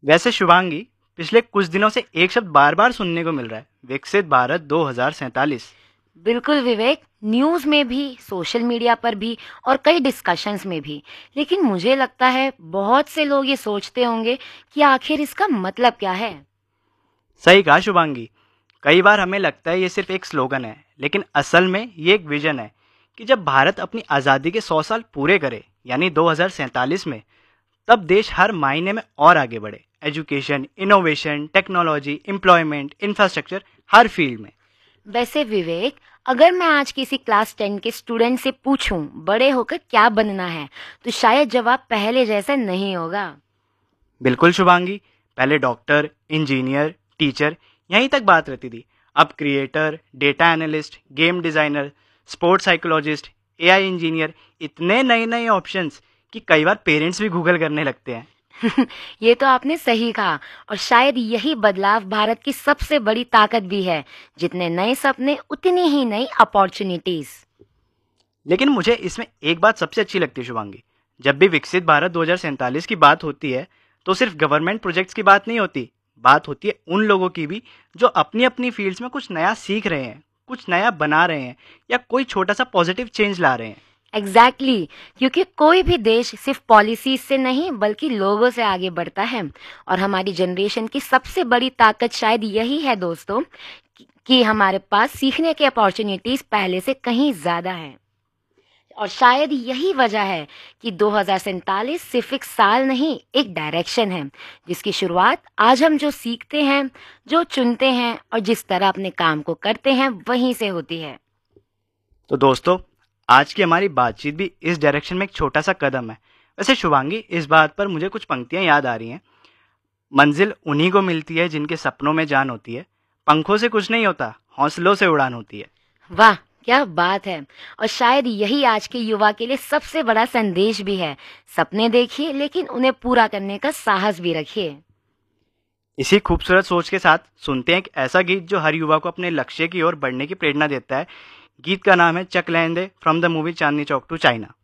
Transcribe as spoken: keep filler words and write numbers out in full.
वैसे शुभांगी, पिछले कुछ दिनों से एक शब्द बार बार सुनने को मिल रहा है, विकसित भारत दो हज़ार सैंतालीस। बिल्कुल विवेक, न्यूज़ में भी, सोशल मीडिया पर भी और कई डिस्कशंस में भी। लेकिन मुझे लगता है बहुत से लोग ये सोचते होंगे कि आखिर इसका मतलब क्या है। सही कहा शुभांगी। कई बार हमें लगता है ये सिर्फ एक स्लोगन है, लेकिन असल में ये एक विजन है कि जब भारत अपनी आज़ादी के सौ साल पूरे करे, यानी दो हज़ार सैंतालीस में, तब देश हर मायने में और आगे बढ़े। Education, innovation, technology, employment, infrastructure, हर फील्ड में। वैसे विवेक, अगर मैं आज किसी क्लास टेन के स्टूडेंट से पूछूं बड़े होकर क्या बनना है, तो शायद जवाब पहले जैसा नहीं होगा। बिल्कुल शुभांगी, पहले डॉक्टर, इंजीनियर, टीचर, यहीं तक बात रहती थी। अब creator, data analyst, game designer, sports psychologist, AI engineer, इतने नए नए ऑप्शंस कि कई बार पेरेंट्स भी गूगल करने लगते हैं। ये तो आपने सही कहा, और शायद यही बदलाव भारत की सबसे बड़ी ताकत भी है। जितने नए सपने उतनी ही नई अपॉर्चुनिटीज। लेकिन मुझे इसमें एक बात सबसे अच्छी लगती है शुभांगी, जब भी विकसित भारत दो हज़ार सैंतालीस की बात होती है, तो सिर्फ गवर्नमेंट प्रोजेक्ट्स की बात नहीं होती। बात होती है उन लोगों की भी जो अपनी अपनी फील्ड्स में कुछ नया सीख रहे हैं, कुछ नया बना रहे हैं, या कोई छोटा सा पॉजिटिव चेंज ला रहे हैं। एग्जैक्टली exactly, क्योंकि कोई भी देश सिर्फ पॉलिसीज से नहीं बल्कि लोगों से आगे बढ़ता है। और हमारी जनरेशन की सबसे बड़ी ताकत शायद यही है दोस्तों, कि कि हमारे पास सीखने की अपॉर्चुनिटीज पहले से कहीं ज़्यादा है। और शायद यही वजह है कि दो हज़ार सैंतालीस सिर्फ एक साल नहीं, एक डायरेक्शन है, जिसकी शुरुआत आज हम जो सीखते हैं, जो चुनते हैं और जिस तरह अपने काम को करते हैं वहीं से होती है। तो दोस्तों, आज की हमारी बातचीत भी इस डायरेक्शन में एक छोटा सा कदम है। वैसे शुभांगी, इस बात पर मुझे कुछ पंक्तियां याद आ रही हैं। मंजिल उन्हीं को मिलती है जिनके सपनों में जान होती है, पंखों से कुछ नहीं होता, हौसलों से उड़ान होती है। वाह, क्या बात है। और शायद यही आज के युवा के लिए सबसे बड़ा संदेश भी है। सपने देखिए, लेकिन उन्हें पूरा करने का साहस भी रखिए। इसी खूबसूरत सोच के साथ सुनते हैं एक ऐसा गीत जो हर युवा को अपने लक्ष्य की ओर बढ़ने की प्रेरणा देता है। गीत का नाम है चक लहंदे, from the movie Chandni Chowk to China.